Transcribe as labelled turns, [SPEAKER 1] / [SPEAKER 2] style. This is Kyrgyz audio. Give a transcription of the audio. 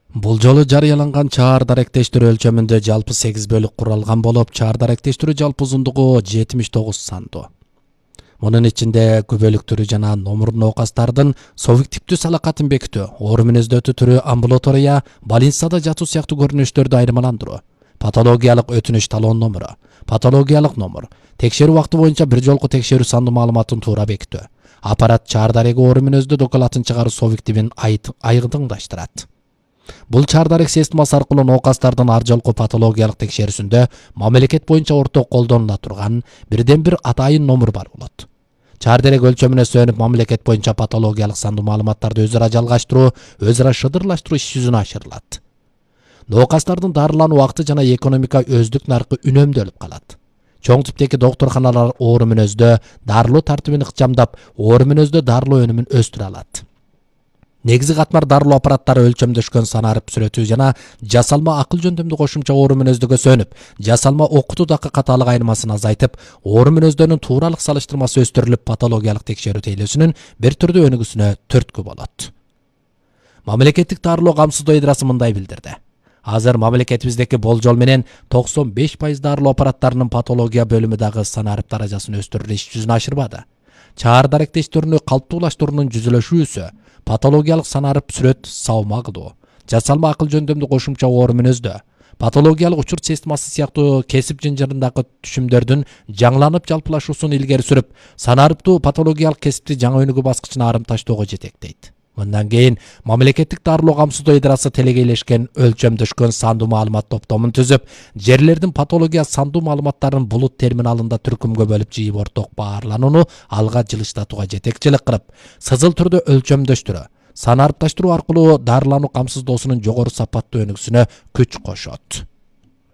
[SPEAKER 1] Бул жолу жарыяланган чаар даректештирүү өлчөмүндө жалпы 8 бөлүк куралган болуп, чаар даректештирүү жалпы узундугу 79 сандуу. Мунун ичинде күбөлүк түрү жана номур ноокастардын совик типтүү салакатын бекитүү, оору мүнөздөрдү түрү амбулатория, больницада жатуу сыяктуу көрүнүштөрдү айырмаландыруу, патологиялык өтүнүч талон номуру, патологиялык номур, текшерүү убакыты боюнча бир жолку текшерүү санды маалыматын туура бекитүү, аппарат чаар дареги оору мүнөздө документын чыгаруу совик тибин айдыңдаштырат. Бул чаар дарек системасы аркылуу ноокастардын ар жолку патологиялык текшерүүсүндө мамлекет боюнча орток колдонула турган бирден бир атайын номур бар болот. Чаар дарек өлчөмүнө сүйөнүп мамлекет боюнча патологиялык сандуу маалыматтарды өзара жалгаштыруу, өзара шыдырлаштыруу иш жүзүнө ашырылат. Ноокастардын дарылануу убакыты жана экономика өздүк наркы үнөмдөлүп калат. Чоң типтеги доктурканалар оору мүнөздө дарылоо тартибин ыкчамдап, оору мүнөздө дарылоо өнүмүн өстүрө алат. Негизи катмар дарылоо аппараттары өлчөмдөшкөн санарып сүрөтүү жана жасалма акыл жөндөмдүү кошумча оору мүнөздөгө сөнүп, жасалма окутуудагы катаалык айырмасын азайтып, оору мүнөздөрүнүн тууралык салыштырмасы өстүрүлүп, патологиялык текшерүү тейлөөсүнүн бир түрдүү өнүгүүсүнө түрткү болот. Мамлекеттик дарылоо камсыздоо ыдрасы мындай билдирди. Азыр мамлекетибиздеки болжол менен 95% дарылоо аппараттарынын патология бөлүмү дагы санарып даражасын өстүрүү иш жүзүнө ашырбады. Чаар даректештирүүнү калыптуулаштыруунун жүзөлөшүүсү, патологиялык санарып сүрөт саама кылуу, жасалма акыл жөндөмдүү кошумча оору мүнөздө, патологиялык учур системасы сыяктуу кесип жынжырындагы түшүмдөрдүн жаңыланып жалпылашуусун илгери сүрүп, санарыптуу патологиялык кесипти жаңы өнүгүү баскычына арым таштоого жетектейт. Мындан кийин мамлекеттик дарылоо камсыздоо ыдрасы телегейлешкен өлчөмдөшкөн сандуу маалымат топтомун түзүп, жерлердин патология сандуу маалыматтарын булут терминалында түркүмгө бөлүп жыйып орток баарланууну алга жылыштатууга жетекчилик кылып, сызыл түрдө өлчөмдөштүрүү, санарыпташтыруу аркылуу дарылануу камсыздоосунун жогору сапаттуу өнүгүүсүнө күч кошот.